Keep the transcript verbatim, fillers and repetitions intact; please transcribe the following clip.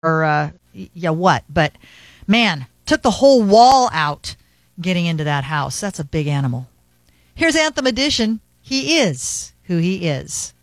or uh, yeah, what? But man, took the whole wall out getting into that house. That's a big animal. Here's Anthem Edition. He is who he is.